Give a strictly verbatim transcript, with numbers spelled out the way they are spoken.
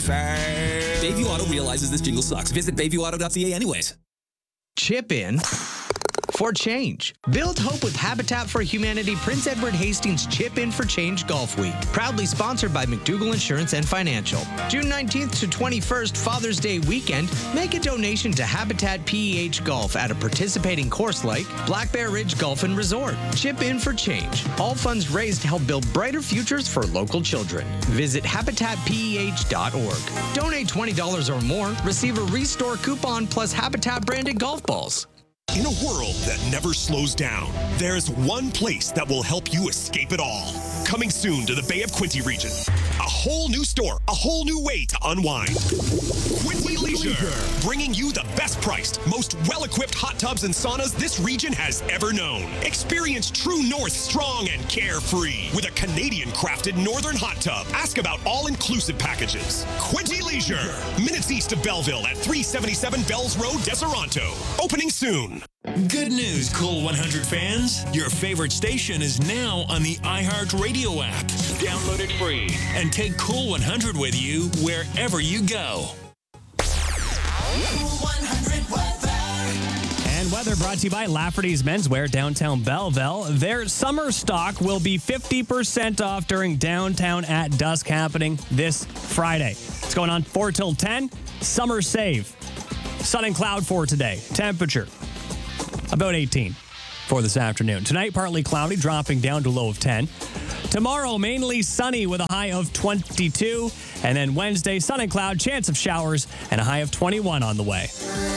Bayview Auto realizes this jingle sucks. Visit bayview auto dot c a anyways. Chip in for change. Build hope with Habitat for Humanity Prince Edward Hastings Chip In for Change Golf Week. Proudly sponsored by McDougall Insurance and Financial. June nineteenth to twenty-first, Father's Day weekend, make a donation to Habitat P E H Golf at a participating course like Black Bear Ridge Golf and Resort. Chip In for Change. All funds raised to help build brighter futures for local children. Visit habitat p e h dot org. Donate twenty dollars or more, receive a Restore coupon plus Habitat branded golf balls. In a world that never slows down, there's one place that will help you escape it all. Coming soon to the Bay of Quinte region. A whole new store, a whole new way to unwind. Quinte Leisure, bringing you the best priced, most well-equipped hot tubs and saunas this region has ever known. Experience True North strong and carefree with a Canadian-crafted Northern hot tub. Ask about all-inclusive packages. Quinte Leisure, minutes east of Belleville at three seventy-seven Bells Road, Deseronto. Opening soon. Good news, Cool one hundred fans. Your favorite station is now on the iHeartRadio app. Download it free and take Cool one hundred with you wherever you go. Cool one hundred weather. And weather brought to you by Lafferty's Menswear, downtown Belleville. Their summer stock will be fifty percent off during Downtown at Dusk, happening this Friday. It's going on four till ten. Summer save. Sun and cloud for today. Temperature about eighteen for this afternoon. Tonight, partly cloudy, dropping down to a low of ten. Tomorrow, mainly sunny with a high of twenty-two. And then Wednesday, sun and cloud, chance of showers, and a high of twenty-one on the way.